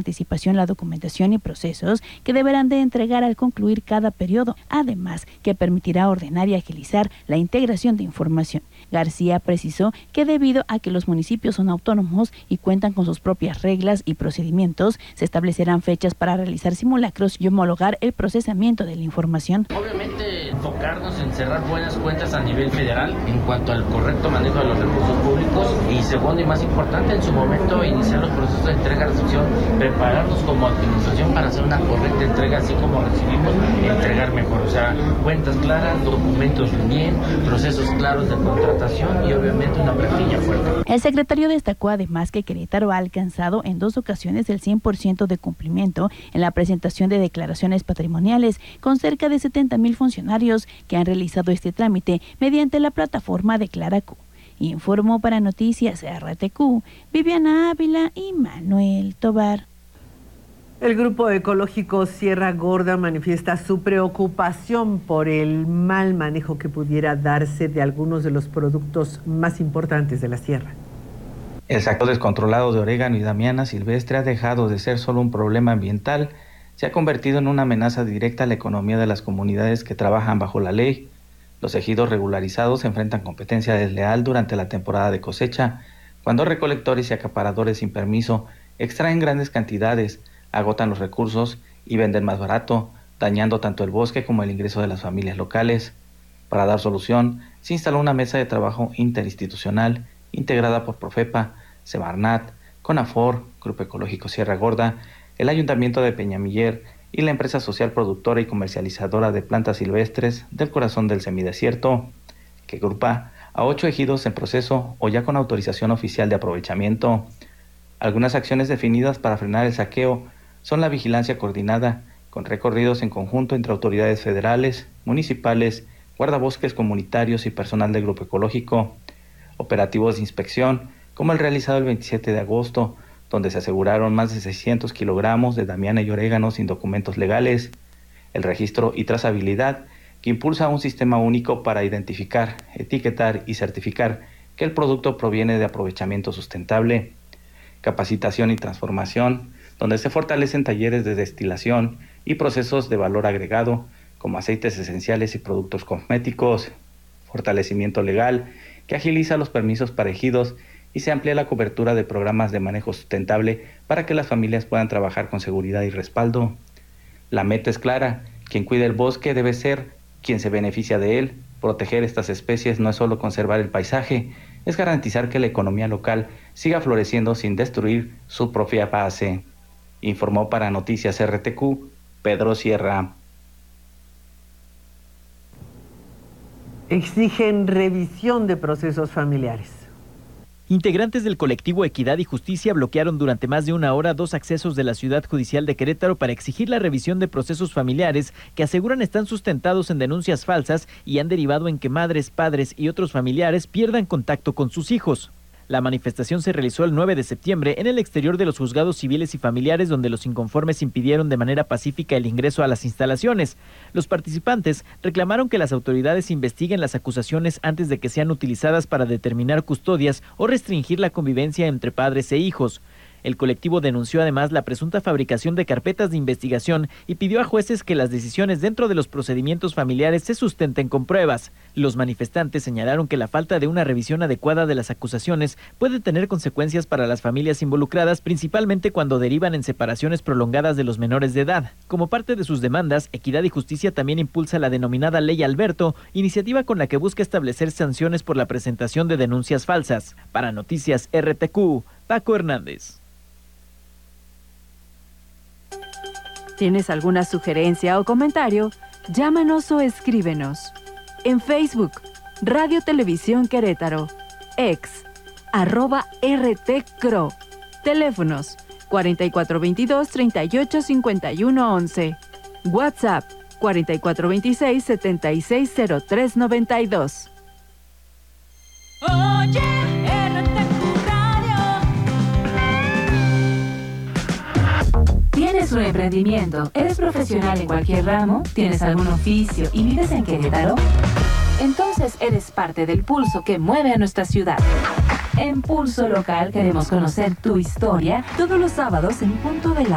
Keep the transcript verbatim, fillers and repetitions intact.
anticipación la documentación y procesos que deberán de entregar al concluir cada periodo, además que permitirá ordenar y agilizar la integración de información. García precisó que debido a que los municipios son autónomos y cuentan con sus propias reglas y procedimientos, se establecerán fechas para realizar simulacros y homologar el procesamiento de la información. Obviamente, enfocarnos en cerrar buenas cuentas a nivel federal en cuanto al correcto manejo de los recursos públicos y segundo y más importante, en su momento iniciar los procesos de entrega-recepción, prepararnos como administración para hacer una correcta entrega, así como recibimos, entregar mejor. O sea, cuentas claras, documentos bien, procesos claros de contratación y obviamente una plantilla fuerte. El secretario destacó además que Querétaro ha alcanzado en dos ocasiones el cien por ciento de cumplimiento en la presentación de declaraciones patrimoniales, con cerca de setenta mil funcionarios que han realizado este trámite mediante la plataforma Declara-Q. Informó para Noticias R T Q, Viviana Ávila y Manuel Tobar. El grupo ecológico Sierra Gorda manifiesta su preocupación por el mal manejo que pudiera darse de algunos de los productos más importantes de la sierra. El saqueo descontrolado de orégano y damiana silvestre ha dejado de ser solo un problema ambiental, se ha convertido en una amenaza directa a la economía de las comunidades que trabajan bajo la ley. Los ejidos regularizados enfrentan competencia desleal durante la temporada de cosecha, cuando recolectores y acaparadores sin permiso extraen grandes cantidades, agotan los recursos y venden más barato, dañando tanto el bosque como el ingreso de las familias locales. Para dar solución, se instaló una mesa de trabajo interinstitucional integrada por Profepa, Semarnat, CONAFOR, Grupo Ecológico Sierra Gorda, el Ayuntamiento de Peñamiller y la empresa social productora y comercializadora de plantas silvestres del corazón del semidesierto, que agrupa a ocho ejidos en proceso o ya con autorización oficial de aprovechamiento. Algunas acciones definidas para frenar el saqueo son la vigilancia coordinada, con recorridos en conjunto entre autoridades federales, municipales, guardabosques comunitarios y personal del Grupo Ecológico, operativos de inspección, como el realizado el veintisiete de agosto, donde se aseguraron más de seiscientos kilogramos de damiana y orégano sin documentos legales, el registro y trazabilidad, que impulsa un sistema único para identificar, etiquetar y certificar que el producto proviene de aprovechamiento sustentable, capacitación y transformación, donde se fortalecen talleres de destilación y procesos de valor agregado, como aceites esenciales y productos cosméticos, fortalecimiento legal, que agiliza los permisos para ejidos y se amplía la cobertura de programas de manejo sustentable para que las familias puedan trabajar con seguridad y respaldo. La meta es clara: quien cuida el bosque debe ser quien se beneficia de él. Proteger estas especies no es solo conservar el paisaje, es garantizar que la economía local siga floreciendo sin destruir su propia base. Informó para Noticias R T Q, Pedro Sierra. Exigen revisión de procesos familiares. Integrantes del colectivo Equidad y Justicia bloquearon durante más de una hora dos accesos de la Ciudad Judicial de Querétaro para exigir la revisión de procesos familiares que aseguran están sustentados en denuncias falsas y han derivado en que madres, padres y otros familiares pierdan contacto con sus hijos. La manifestación se realizó el nueve de septiembre en el exterior de los juzgados civiles y familiares, donde los inconformes impidieron de manera pacífica el ingreso a las instalaciones. Los participantes reclamaron que las autoridades investiguen las acusaciones antes de que sean utilizadas para determinar custodias o restringir la convivencia entre padres e hijos. El colectivo denunció además la presunta fabricación de carpetas de investigación y pidió a jueces que las decisiones dentro de los procedimientos familiares se sustenten con pruebas. Los manifestantes señalaron que la falta de una revisión adecuada de las acusaciones puede tener consecuencias para las familias involucradas, principalmente cuando derivan en separaciones prolongadas de los menores de edad. Como parte de sus demandas, Equidad y Justicia también impulsa la denominada Ley Alberto, iniciativa con la que busca establecer sanciones por la presentación de denuncias falsas. Para Noticias R T Q, Paco Hernández. ¿Tienes alguna sugerencia o comentario? Llámanos o escríbenos. En Facebook, Radio Televisión Querétaro. Ex, arroba R T C R O. Teléfonos, cuarenta y cuatro veintidós, treinta y ocho cincuenta y uno once. WhatsApp, cuarenta y cuatro veintiséis, setenta y seis cero tres noventa y dos. Oye, R T Q Radio. ¿Tienes un emprendimiento? ¿Eres profesional en cualquier ramo? ¿Tienes algún oficio y vives en Querétaro? Entonces eres parte del pulso que mueve a nuestra ciudad. En Pulso Local queremos conocer tu historia todos los sábados en punto de la